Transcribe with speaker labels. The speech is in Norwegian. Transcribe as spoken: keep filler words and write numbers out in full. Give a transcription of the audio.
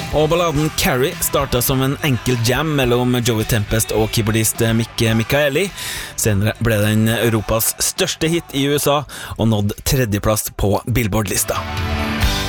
Speaker 1: Og balladen Carrie startet som en enkel jam mellom Joey Tempest og keyboardist Mick Michaeli. Senere ble den Europas største hit i U S A og nådde tredjeplass på Billboard-lista.